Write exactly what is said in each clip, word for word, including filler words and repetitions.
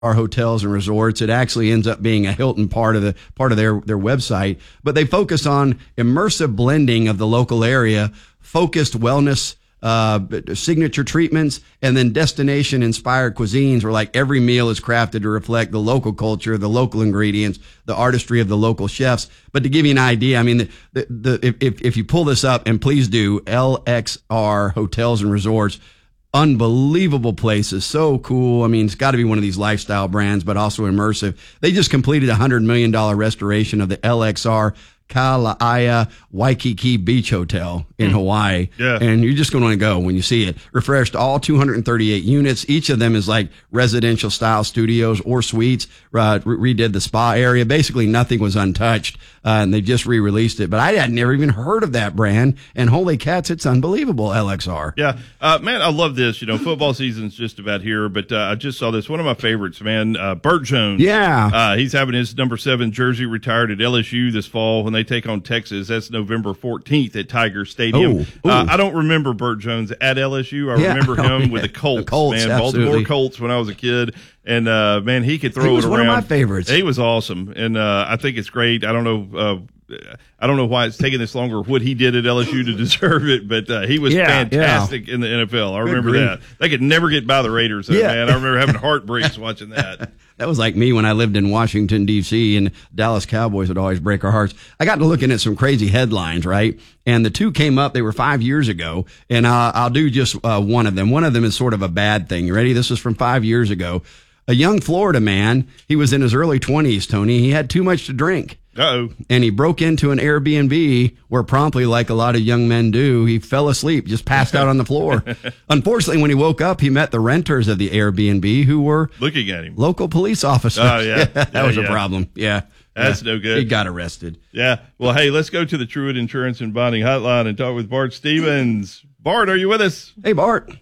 Hotels and Resorts. It actually ends up being a Hilton part of the part of their their website, but they focus on immersive blending of the local area, focused wellness, uh, signature treatments, and then destination inspired cuisines where like every meal is crafted to reflect the local culture, the local ingredients, the artistry of the local chefs. But to give you an idea, I mean, the, the, the if, if you pull this up, and please do, L X R Hotels and Resorts, unbelievable places. So cool. I mean, it's got to be one of these lifestyle brands, but also immersive. They just completed a hundred million dollar restoration of the L X R Kala'aia Waikiki Beach Hotel in Hawaii. Yeah. And you're just going to want to go when you see it. Refreshed all two hundred thirty-eight units. Each of them is like residential style studios or suites. Uh, re- redid the spa area. Basically nothing was untouched. Uh, and they just re-released it. But I had never even heard of that brand. And holy cats, it's unbelievable, L X R. Yeah. Uh, man, I love this. You know, football season's just about here, but uh, I just saw this. One of my favorites, man, uh, Burt Jones. Yeah. Uh, he's having his number seven jersey retired at L S U this fall when they take on Texas. That's November fourteenth at Tiger Stadium. Ooh, ooh. Uh, I don't remember Burt Jones at L S U. I Yeah. remember him Oh, yeah. with the Colts, The Colts, man. absolutely. Baltimore Colts when I was a kid. And, uh, man, he could throw He was it one around. of my favorites. He was awesome. And, uh, I think it's great. I don't know, uh, I don't know why it's taking this longer, what he did at L S U to deserve it, but uh, he was Yeah, fantastic in the N F L. I remember grief. that. They could never get by the Raiders, though, Yeah. man. I remember having heartbreaks watching that. That was like me when I lived in Washington, D C, and Dallas Cowboys would always break our hearts. I got to looking at some crazy headlines, right? And the two came up. They were five years ago, and I'll, I'll do just uh, one of them. One of them is sort of a bad thing. You ready? This is from five years ago. A young Florida man, he was in his early twenties, Tony. He had too much to drink. Uh-oh. And he broke into an Airbnb where promptly, like a lot of young men do, he fell asleep, just passed out on the floor. Unfortunately, when he woke up, he met the renters of the Airbnb who were Looking at him. local police officers. Oh, yeah. that Yeah, was yeah. a problem. Yeah. That's Yeah. no good. He got arrested. Yeah. Well, hey, let's go to the Truett Insurance and Bonding Hotline and talk with Bart Stevens. Bart, are you with us? Hey, Bart.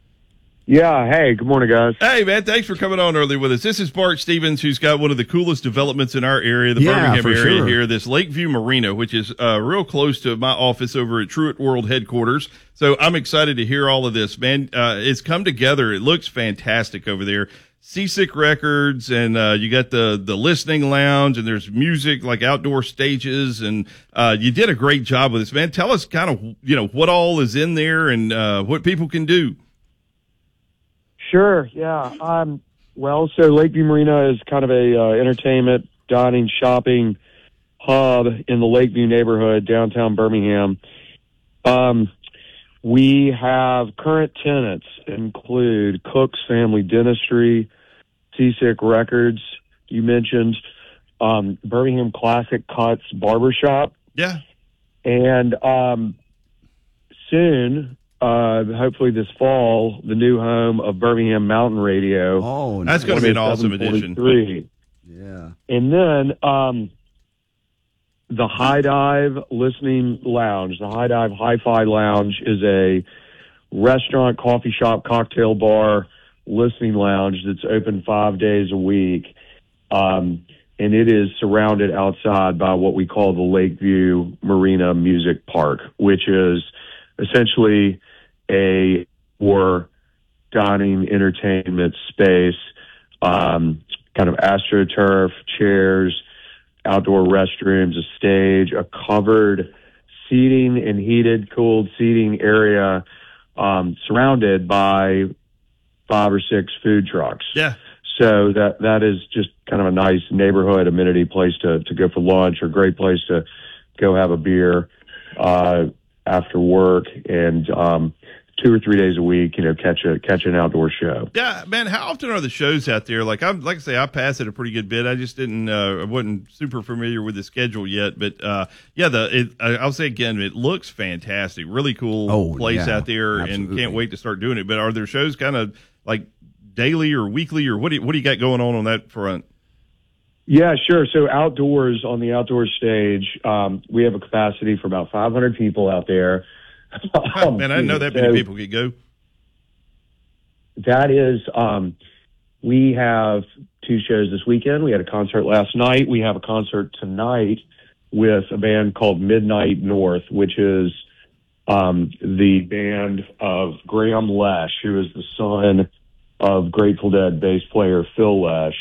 Yeah, hey, good morning, guys. Hey, man, thanks for coming on early with us. This is Bart Stevens, who's got one of the coolest developments in our area, the Yeah, Birmingham for area sure. here, this Lakeview Marina, which is uh, real close to my office over at Truett World headquarters. So I'm excited to hear all of this, man. Uh, it's come together. It looks fantastic over there. Seasick Records, and uh, you got the the listening lounge, and there's music, like outdoor stages, and uh, you did a great job with this, man. Tell us kind of, you know, what all is in there and uh, what people can do. Sure, yeah. Um, well, so Lakeview Marina is kind of a uh, entertainment, dining, shopping hub in the Lakeview neighborhood, downtown Birmingham. Um, we have current tenants include Cook's Family Dentistry, Seasick Records, you mentioned, um, Birmingham Classic Cuts Barbershop, Yeah. and um, soon, uh, hopefully this fall, the new home of Birmingham Mountain Radio. Oh, That's going to be an awesome addition. twenty-seven Yeah. And then um, the High Dive Listening Lounge. The High Dive Hi-Fi Lounge is a restaurant, coffee shop, cocktail bar, listening lounge that's open five days a week. Um, and it is surrounded outside by what we call the Lakeview Marina Music Park, which is essentially a or dining entertainment space, um, kind of astroturf, chairs, outdoor restrooms, a stage, a covered seating and heated, cooled seating area, um, surrounded by five or six food trucks. Yeah. So that that is just kind of a nice neighborhood amenity place to, to go for lunch, or a great place to go have a beer uh, after work, and um, two or three days a week, you know, catch a catch an outdoor show. Yeah, man. How often are the shows out there? Like I'm, like I say, I pass it a pretty good bit. I just didn't, uh, I wasn't super familiar with the schedule yet. But uh, yeah, the it, I- I'll say again, it looks fantastic. Really cool Oh, place yeah, out there, absolutely. and can't wait to start doing it. But are there shows kind of like daily or weekly, or what do you, what do you got going on on that front? Yeah, sure. So outdoors, on the outdoor stage, um, we have a capacity for about five hundred people out there. Um, Man, I didn't know that many so people could go. That is, um, we have two shows this weekend. We had a concert last night. We have a concert tonight with a band called Midnight North, which is um, the band of Graham Lesh, who is the son of Grateful Dead bass player Phil Lesh.